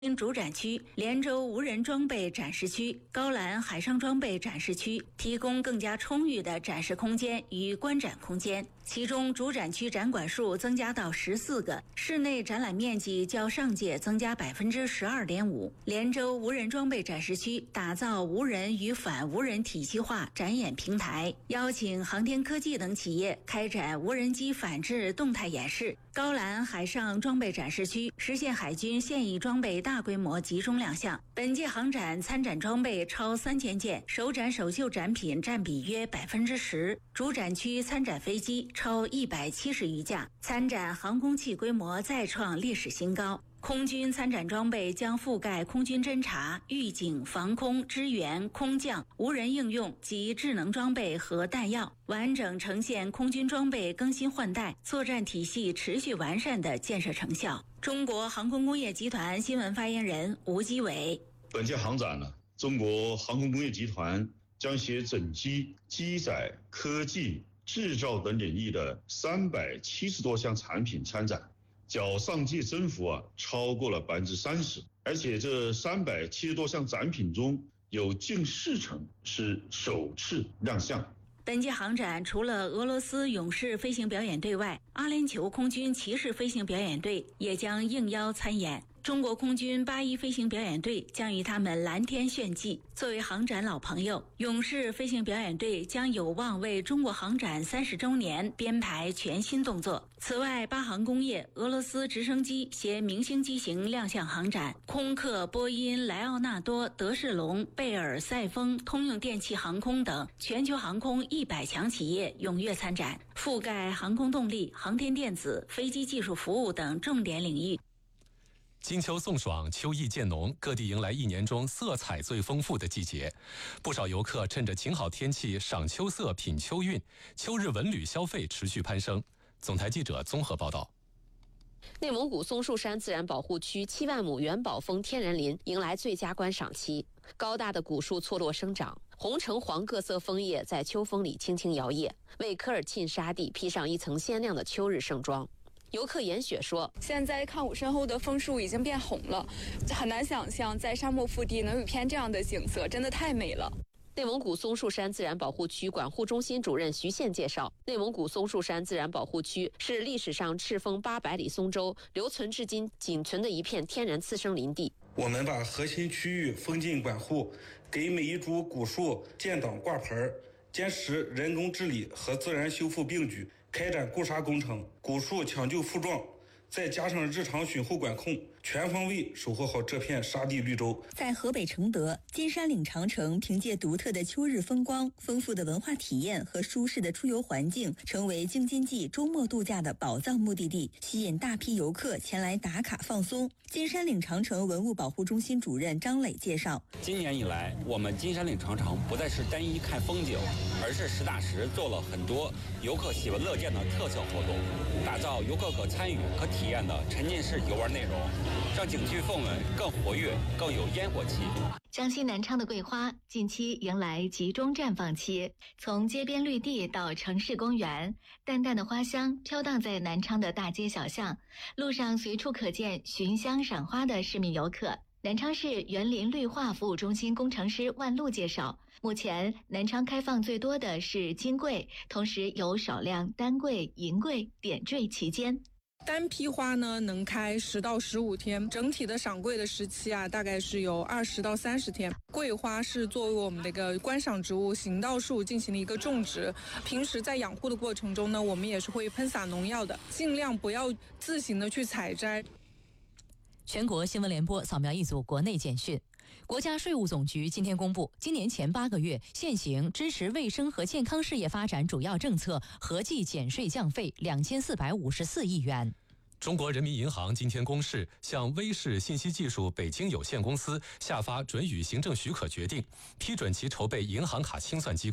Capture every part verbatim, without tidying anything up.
主展区、连州无人装备展示区、高兰海上装备展示区，提供更加充裕的展示空间与观展空间。其中，主展区展馆数增加到十四个，室内展览面积较上届增加百分之十二点五。连州无人装备展示区打造无人与反无人体系化展演平台，邀请航天科技等企业开展无人机反制动态演示。高兰海上装备展示区实现海军现役装备大规模集中亮相。本届航展参展装备超三千件，首展首秀展品占比约百分之十。主展区参展飞机超一百七十余架，参展航空器规模再创历史新高。空军参展装备将覆盖空军侦察、预警、防空、支援、空降、无人应用及智能装备和弹药，完整呈现空军装备更新换代、作战体系持续完善的建设成效。中国航空工业集团新闻发言人吴基伟： 本届航展呢，中国航空工业集团将携整机、机载、科技、制造等领域的三百七十多项产品参展，较上届增幅啊超过了百分之三十，而且这三百七十多项展品中有近四成是首次亮相。 本届航展除了俄罗斯勇士飞行表演队外，阿联酋空军骑士飞行表演队也将应邀参演。中国空军八一飞行表演队将与他们蓝天炫技。作为航展老朋友，勇士飞行表演队将有望为中国航展三十周年编排全新动作。此外，八航工业、俄罗斯直升机携明星机型亮相航展，空客、波音、莱奥纳多、德士隆、贝尔、赛丰、通用电气航空等全球航空一百强企业踊跃参展，覆盖航空动力、航天电子、飞机技术服务等重点领域。 金秋送爽，秋意渐浓，各地迎来一年中色彩最丰富的季节。不少游客趁着晴好天气赏秋色、品秋韵，秋日文旅消费持续攀升。总台记者综合报道。 内蒙古松树山自然保护区七万亩元宝峰天然林迎来最佳观赏期，高大的古树错落生长，红橙黄各色枫叶在秋风里轻轻摇曳，为科尔沁沙地披上一层鲜亮的秋日盛装。游客严雪说：“ 现在看我身后的枫树已经变红了，很难想象在沙漠腹地能有一片这样的景色，真的太美了。” 内蒙古松树山自然保护区管护中心主任徐宪介绍，内蒙古松树山自然保护区是历史上赤峰八百里松州留存至今仅存的一片天然次生林地。 我们把核心区域封禁管护，给每一株古树建档挂牌，坚持人工治理和自然修复并举，开展固沙工程，古树抢救复壮，再加上日常巡护管控，全方位守护好这片沙地绿洲。 在河北承德，金山岭长城凭借独特的秋日风光、丰富的文化体验和舒适的出游环境，成为京津冀周末度假的宝藏目的地，吸引大批游客前来打卡放松。金山岭长城文物保护中心主任张磊介绍， 今年以来，我们金山岭长城不再是单一看风景，而是实打实做了很多游客喜闻乐见的特色活动，打造游客可参与、可体验的沉浸式游玩内容，让景区氛围更活跃、更有烟火气。 江西南昌的桂花近期迎来集中绽放期，从街边绿地到城市公园，淡淡的花香飘荡在南昌的大街小巷，路上随处可见寻香赏花的市民游客。南昌市园林绿化服务中心工程师万路介绍，目前南昌开放最多的是金桂，同时有少量丹桂、银桂点缀其间。 单批花呢能开十到十五天，整体的赏桂的时期啊，大概是有二十到三十天。桂花是作为我们的一个观赏植物、行道树进行了一个种植。平时在养护的过程中呢，我们也是会喷洒农药的，尽量不要自行的去采摘。 全国新闻联播扫描一组国内简讯。国家税务总局今天公布，今年前八个月现行支持卫生和健康事业发展主要政策合计减税降费两千四百五十四亿元。 中国人民银行今天公示，向威视信息技术北京有限公司下发准予行政许可决定，批准其筹备银行卡清算机构。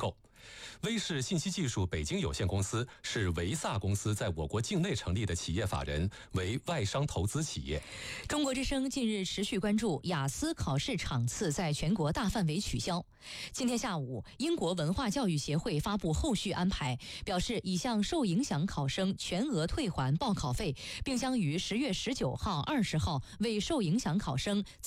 威视信息技术北京有限公司是维萨公司在我国境内成立的企业法人，为外商投资企业。 中国之声近日持续关注雅思考试场次在全国大范围取消。今天下午，英国文化教育协会发布后续安排，表示已向受影响考生全额退还报考费，并将于十月十九号、二十号为受影响考生